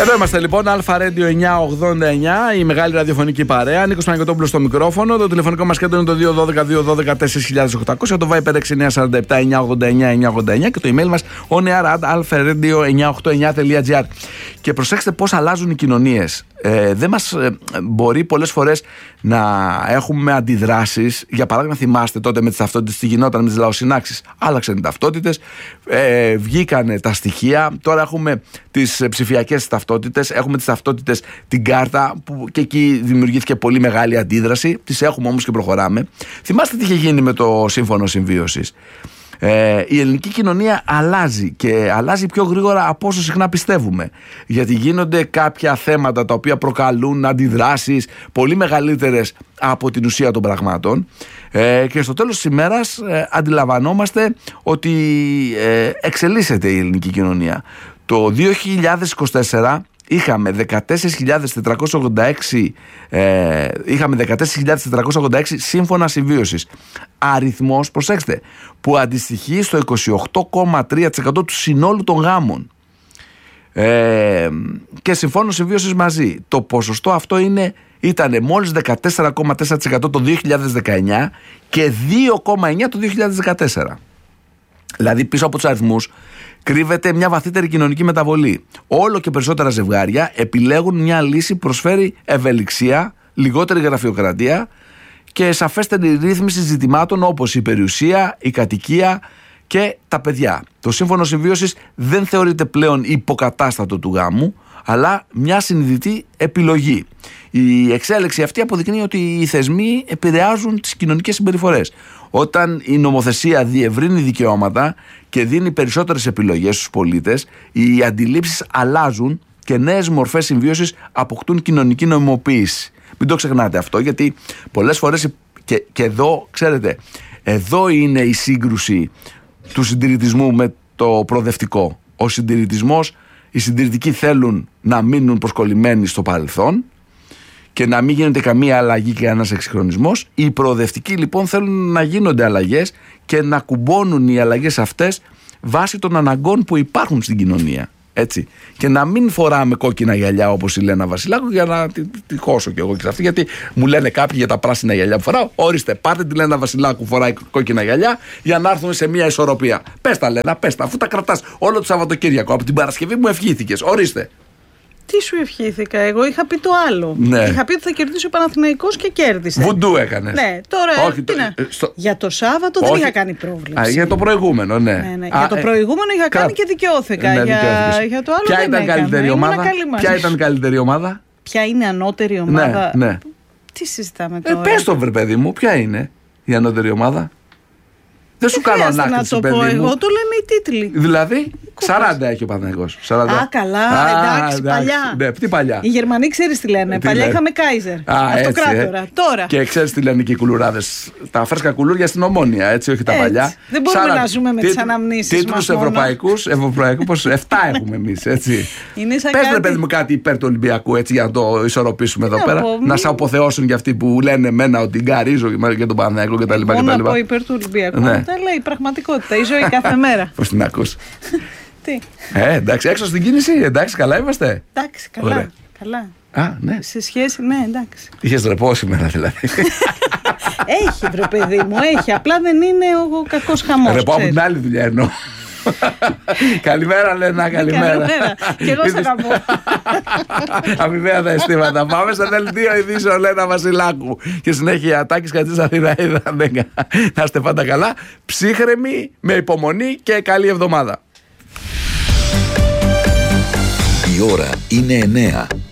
Εδώ είμαστε λοιπόν, Αλφα Radio 989, η μεγάλη ραδιοφωνική παρέα. Νίκος Παναγιωτόπουλος στο μικρόφωνο. Το τηλεφωνικό μας κέντρο είναι το 212-212-4800. Το Viper 6947-989-989 και το email μας oneair@alfaradio989.gr. Και προσέξτε πώς αλλάζουν οι κοινωνίες. Δεν μας μπορεί πολλές φορές να έχουμε αντιδράσεις. Για παράδειγμα, θυμάστε τότε με τις ταυτότητες τι γινόταν με τις λαοσυνάξεις. Άλλαξαν οι ταυτότητες, βγήκανε τα στοιχεία. Τώρα έχουμε τις ψηφιακές ταυτότητες, έχουμε τις ταυτότητες, την κάρτα, που και εκεί δημιουργήθηκε πολύ μεγάλη αντίδραση. Τις έχουμε όμως και προχωράμε. Θυμάστε τι είχε γίνει με το Σύμφωνο Συμβίωσης. Η ελληνική κοινωνία αλλάζει και αλλάζει πιο γρήγορα από όσο συχνά πιστεύουμε, γιατί γίνονται κάποια θέματα τα οποία προκαλούν αντιδράσεις πολύ μεγαλύτερες από την ουσία των πραγμάτων, και στο τέλος της ημέρας αντιλαμβανόμαστε ότι εξελίσσεται η ελληνική κοινωνία. Το 2024 είχαμε 14.486 σύμφωνα συμβίωσης. Αριθμός, προσέξτε, που αντιστοιχεί στο 28,3% του συνόλου των γάμων. Και συμφώνων συμβίωσης μαζί. Το ποσοστό αυτό ήταν μόλις 14,4% το 2019 και 2,9% το 2014. Δηλαδή πίσω από τους αριθμούς κρύβεται μια βαθύτερη κοινωνική μεταβολή. Όλο και περισσότερα ζευγάρια επιλέγουν μια λύση που προσφέρει ευελιξία, λιγότερη γραφειοκρατία και σαφέστερη ρύθμιση ζητημάτων όπως η περιουσία, η κατοικία και τα παιδιά. Το σύμφωνο συμβίωσης δεν θεωρείται πλέον υποκατάστατο του γάμου, αλλά μια συνειδητή επιλογή. Η εξέλιξη αυτή αποδεικνύει ότι οι θεσμοί επηρεάζουν τις κοινωνικές συμπεριφορές. Όταν η νομοθεσία διευρύνει δικαιώματα και δίνει περισσότερες επιλογές στους πολίτες, οι αντιλήψεις αλλάζουν και νέες μορφές συμβίωσης αποκτούν κοινωνική νομιμοποίηση. Μην το ξεχνάτε αυτό, γιατί πολλές φορές και εδώ, ξέρετε, εδώ είναι η σύγκρουση του συντηρητισμού με το προοδευτικό. Ο συντηρητισμός, οι συντηρητικοί θέλουν να μείνουν προσκολλημένοι στο παρελθόν και να μην γίνεται καμία αλλαγή και ένας εξυγχρονισμός. Οι προοδευτικοί λοιπόν θέλουν να γίνονται αλλαγές και να κουμπώνουν οι αλλαγές αυτές βάσει των αναγκών που υπάρχουν στην κοινωνία. Έτσι. Και να μην φοράμε κόκκινα γυαλιά όπως η Λένα Βασιλάκου, για να τη χώσω κι εγώ και σε αυτή. Γιατί μου λένε κάποιοι για τα πράσινα γυαλιά που φοράω. Ορίστε, πάρτε τη Λένα Βασιλάκου που φοράει κόκκινα γυαλιά για να έρθουμε σε μια ισορροπία. Πες τα, Λένα, πες τα, αφού τα κρατάς όλο το Σαββατοκύριακο. Από την Παρασκευή μου ευχήθηκες. Ορίστε. Τι σου ευχήθηκα, εγώ είχα πει το άλλο. Ναι. Είχα πει ότι θα κερδίσει ο Παναθηναϊκός και κέρδισε. Βουντού έκανες. Ναι, τώρα. Όχι, για το Σάββατο δεν είχα κάνει πρόβλεψη. Για το προηγούμενο, ναι. Για το προηγούμενο είχα κάνει και δικαιώθηκα. Ναι, για το άλλο ποια δεν ήταν καλύτερη ομάδα? Ποια ήταν καλύτερη ομάδα? Ποια είναι ανώτερη ομάδα? Ναι. Τι συζητάμε τώρα? Πες το, βρε παιδί μου, ποια είναι η ανώτερη ομάδα? Δεν σου κάνω ανάκτηση, παιδί μου. Εγώ το λένε οι τίτλοι. Δηλαδή, 40 έχει ο Παναθηναϊκός. 40. Α, καλά, εντάξει, παλιά. Ναι, τι παλιά? Οι Γερμανοί ξέρεις τι λένε. Παλιά είχαμε Κάιζερ. Αυτοκράτορα. Τώρα. Και ξέρεις τι λένε και οι κουλουράδες? Τα φρέσκα κουλούρια στην Ομόνια, έτσι, όχι τα παλιά. Δεν μπορούμε να ζούμε με τις αναμνήσεις μας. Τίτλους ευρωπαϊκούς, πως 7 έχουμε εμείς, έτσι. Πες ρε παιδί μου κάτι υπέρ του Ολυμπιακού, έτσι, για να το ισορροπήσουμε εδώ πέρα. Να σε αποθεώσουν για αυτοί που λένε εμένα ότι γκαρίζω και τον Παναθηναϊκό κτλ. Μόνο να πω υπέρ του Ολυμπιακού. Τα λέει η πραγματικότητα, η ζωή κάθε μέρα. Πώς την ακούς? Τι? Εντάξει, έξω στην κίνηση, εντάξει, καλά είμαστε. Εντάξει, καλά. Καλά. Α, ναι. Σε σχέση, ναι, εντάξει. Είχες ρεπό σήμερα δηλαδή? Έχει, βρε παιδί μου, έχει. Απλά δεν είναι ο κακός χαμός. Ρεπό από την άλλη δουλειά εννοώ. Καλημέρα, Λένα, καλημέρα. Και εγώ σε αγαπώ. Αμοιβαία τα αισθήματα. Πάμε στο δελτίο ειδήσεων, Λένα Βασιλάκου. Και συνέχεια Τάκης Κατσής Αθηναίδα. Να είστε πάντα καλά, ψύχρεμοι, με υπομονή και καλή εβδομάδα. Η ώρα είναι 9.